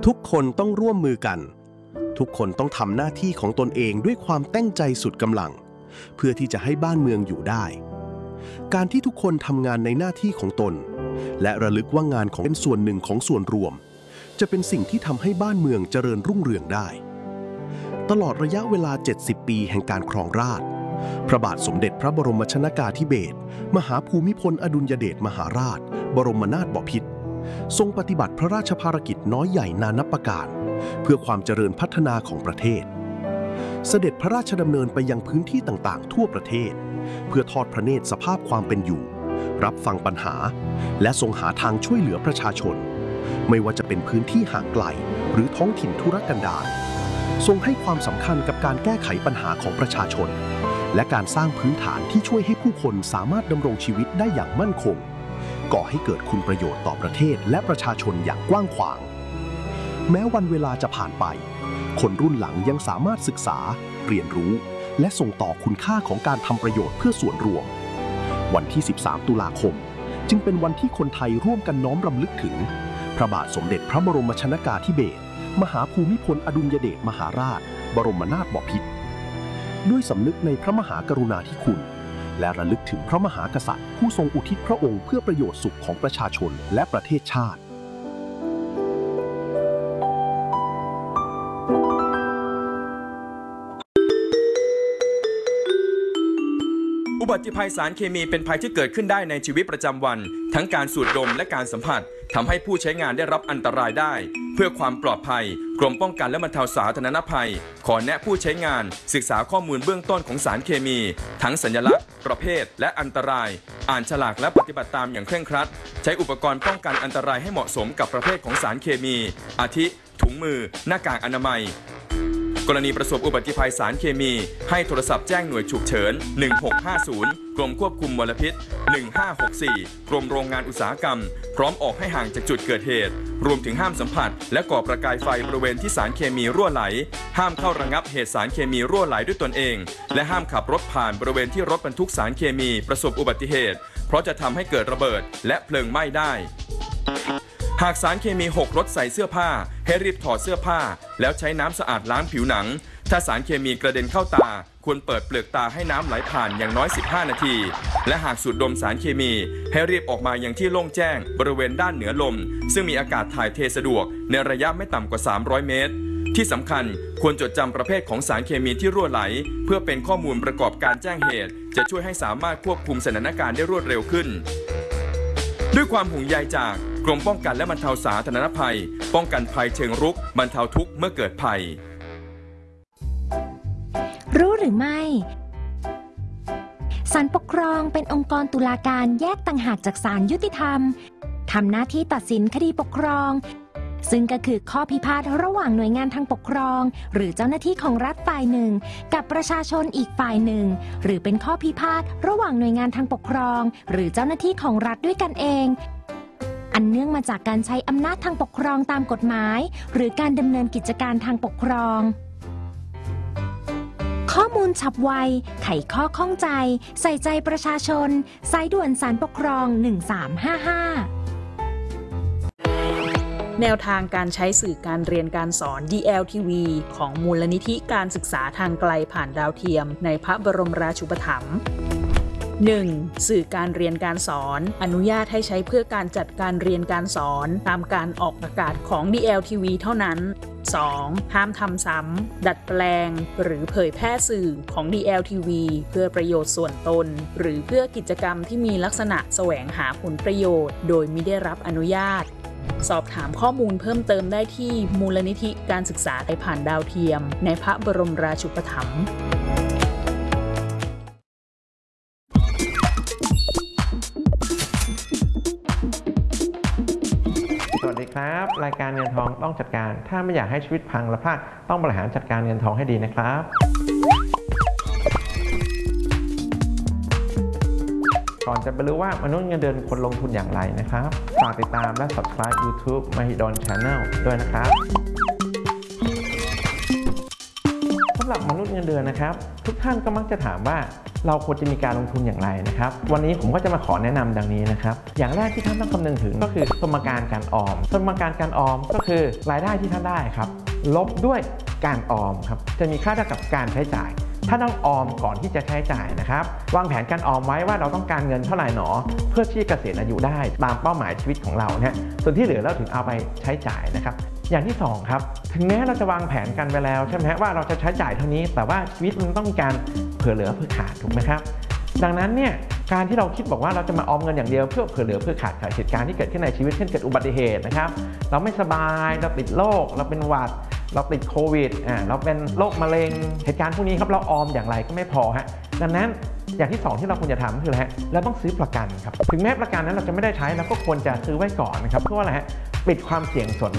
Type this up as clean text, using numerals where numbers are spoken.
ทุกคนต้องร่วมมือกันทุกคนต้องทำหน้าที่ของตนเองด้วยความตั้งใจสุดกำลังเพื่อที่จะให้บ้านเมืองอยู่ได้การที่ทุกคนทำงานในหน้าที่ของตนและระลึกว่างานของเป็นส่วนหนึ่งของส่วนรวมจะเป็นสิ่งที่ทำให้บ้านเมืองเจริญรุ่งเรืองได้ตลอดระยะเวลา70ปีแห่งการครองราชย์พระบาทสมเด็จพระบรมชนกาธิเบศรมหาภูมิพลอดุลยเดชมหาราชบรมนาถบพิตรทรงปฏิบัติพระราชภารกิจน้อยใหญ่นานับประการเพื่อความเจริญพัฒนาของประเทศเสด็จพระราชดำเนินไปยังพื้นที่ต่างๆทั่วประเทศเพื่อทอดพระเนตรสภาพความเป็นอยู่รับฟังปัญหาและทรงหาทางช่วยเหลือประชาชนไม่ว่าจะเป็นพื้นที่ห่างไกลหรือท้องถิ่นทุรกันดารทรงให้ความสำคัญกับการแก้ไขปัญหาของประชาชนและการสร้างพื้นฐานที่ช่วยให้ผู้คนสามารถดำรงชีวิตได้อย่างมั่นคงก่อให้เกิดคุณประโยชน์ต่อประเทศและประชาชนอย่างกว้างขวางแม้วันเวลาจะผ่านไปคนรุ่นหลังยังสามารถศึกษาเรียนรู้และส่งต่อคุณค่าของการทำประโยชน์เพื่อส่วนรวมวันที่13ตุลาคมจึงเป็นวันที่คนไทยร่วมกันน้อมรำลึกถึงพระบาทสมเด็จพระบรมชนกาธิเบศรมหาภูมิพลอดุลยเดชมหาราชบรมนาถบพิตรด้วยสำนึกในพระมหากรุณาธิคุณและระลึกถึงพระมหากษัตริย์ผู้ทรงอุทิศพระองค์เพื่อประโยชน์สุขของประชาชนและประเทศชาติอุบัติภัยสารเคมีเป็นภัยที่เกิดขึ้นได้ในชีวิตประจำวันทั้งการสูดดมและการสัมผัสทำให้ผู้ใช้งานได้รับอันตรายได้เพื่อความปลอดภัยกรมป้องกันและบรรเทาสาธารณภัยขอแนะผู้ใช้งานศึกษาข้อมูลเบื้องต้นของสารเคมีทั้งสัญลักษณ์ประเภทและอันตรายอ่านฉลากและปฏิบัติตามอย่างเคร่งครัดใช้อุปกรณ์ป้องกันอันตรายให้เหมาะสมกับประเภทของสารเคมีอาทิถุงมือหน้ากากอนามัยกรณีประสบอุบัติภัยสารเคมีให้โทรศัพท์แจ้งหน่วยฉุกเฉิน1650กรมควบคุมมลพิษ1564กรมโรงงานอุตสาหกรรมพร้อมออกให้ห่างจากจุดเกิดเหตุรวมถึงห้ามสัมผัสและก่อประกายไฟบริเวณที่สารเคมีรั่วไหลห้ามเข้าระงับเหตุสารเคมีรั่วไหลด้วยตนเองและห้ามขับรถผ่านบริเวณที่รถบรรทุกสารเคมีประสบอุบัติเหตุเพราะจะทำให้เกิดระเบิดและเพลิงไหม้ได้หากสารเคมีหกรถใส่เสื้อผ้าให้รีบถอดเสื้อผ้าแล้วใช้น้ำสะอาดล้างผิวหนังถ้าสารเคมีกระเด็นเข้าตาควรเปิดเปลือกตาให้น้ำไหลผ่านอย่างน้อย15นาทีและหากสูดดมสารเคมีให้รีบออกมายังที่โล่งแจ้งบริเวณด้านเหนือลมซึ่งมีอากาศถ่ายเทสะดวกในระยะไม่ต่ำกว่า300เมตรที่สำคัญควรจดจำประเภทของสารเคมีที่รั่วไหลเพื่อเป็นข้อมูลประกอบการแจ้งเหตุจะช่วยให้สามารถควบคุมสถานการณ์ได้รวดเร็วขึ้นด้วยความห่วงใยจากกรมป้องกันและบรรเทาสาธารณภัยป้องกันภัยเชิงรุกบรรเทาทุกข์เมื่อเกิดภัยรู้หรือไม่ศาลปกครองเป็นองค์กรตุลาการแยกต่างหากจากศาลยุติธรรมทำหน้าที่ตัดสินคดีปกครองซึ่งก็คือข้อพิพาทระหว่างหน่วยงานทางปกครองหรือเจ้าหน้าที่ของรัฐฝ่ายหนึ่งกับประชาชนอีกฝ่ายหนึ่งหรือเป็นข้อพิพาทระหว่างหน่วยงานทางปกครองหรือเจ้าหน้าที่ของรัฐด้วยกันเองอันเนื่องมาจากการใช้อำนาจทางปกครองตามกฎหมายหรือการดำเนินกิจการทางปกครองข้อมูลฉับไวไขข้อข้องใจใส่ใจประชาชนสายด่วนศาลปกครอง1355 แนวทางการใช้สื่อการเรียนการสอน DLTV ของมูลนิธิการศึกษาทางไกลผ่านดาวเทียมในพระบรมราชูปถัมภ์ 1. สื่อการเรียนการสอนอนุญาตให้ใช้เพื่อการจัดการเรียนการสอนตามการออกอากาศของ DLTV เท่านั้น 2. ห้ามทำซ้ำดัดแปลงหรือเผยแพร่สื่อของ DLTV เพื่อประโยชน์ส่วนตนหรือเพื่อกิจกรรมที่มีลักษณะแสวงหาผลประโยชน์โดยมิได้รับอนุญาตสอบถามข้อมูลเพิ่มเติมได้ที่มูลนิธิการศึกษาไทยผ่านดาวเทียมในพระบรมราชูปถัมภ์สวัสดีครับรายการเงินทองต้องจัดการถ้าไม่อยากให้ชีวิตพังและพลาดต้องบริหารจัดการเงินทองให้ดีนะครับก่อนจะไปรู้ว่ามนุษย์เงินเดือนคนลงทุนอย่างไรนะครับฝากติดตามและ Subscribe YouTube Mahidol Channel ด้วยนะครับสำหรับมนุษย์เงินเดือนนะครับทุกท่านก็มักจะถามว่าเราควรจะมีการลงทุนอย่างไรนะครับวันนี้ผมก็จะมาขอแนะนำดังนี้นะครับอย่างแรกที่ท่านต้องคำนึงถึงก็คือสมการการออมสมการการออมก็คือรายได้ที่ท่านได้ครับลบด้วยการออมครับจะมีค่าเท่ากับการใช้จ่ายถ้าต้องออมก่อนที่จะใช้จ่ายนะครับวางแผนการออมไว้ว่าเราต้องการเงินเท่าไหร่หนอเพื่อที่เกษียณอายุได้ตามเป้าหมายชีวิตของเราเนี่ยส่วนที่เหลือเราถึงเอาไปใช้จ่ายนะครับอย่างที่2ครับถึงแม้เราจะวางแผนกันไปแล้วใช่ไหมว่าเราจะใช้จ่ายเท่านี้แต่ว่าชีวิตมันต้องมีการเผื่อเหลือเผื่อขาดถูกไหมครับดังนั้นเนี่ยการที่เราคิดบอกว่าเราจะมาออมเงินอย่างเดียวเพื่อเผื่อเหลือเผื่อขาดเหตุการณ์ที่เกิดขึ้นในชีวิตเช่นเกิดอุบัติเหตุนะครับเราไม่สบายเราติดโรคเราเป็นหวัดเราติดโควิดเราเป็นโรคมะเร็งเหตุการณ์พวกนี้ครับเราออมอย่างไรก็ไม่พอฮะดังนั้นอย่างที่2ที่เราควรจะทำคืออะไรฮะเราต้องซื้อประกันครับถึงแม้ประกันนั้นเราจะไม่ได้ใช้เราก็ควรจะซื้อไว้ก่อนนะครับเพื่อว่าอะไรฮะปิดความเสี่ยงส่วน